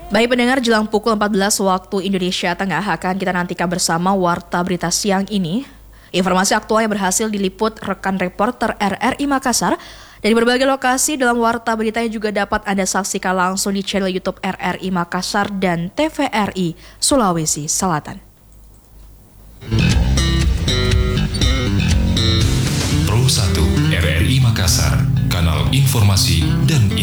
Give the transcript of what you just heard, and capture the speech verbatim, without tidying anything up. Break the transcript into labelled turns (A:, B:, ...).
A: Baik pendengar, jelang pukul empat belas waktu Indonesia Tengah akan kita nantikan bersama Warta Berita Siang ini. Informasi aktual yang berhasil diliput rekan reporter R R I Makassar. Dari berbagai lokasi dalam Warta Berita yang juga dapat Anda saksikan langsung di channel YouTube R R I Makassar dan T V R I Sulawesi Selatan.
B: Pro satu R R I Makassar, kanal informasi dan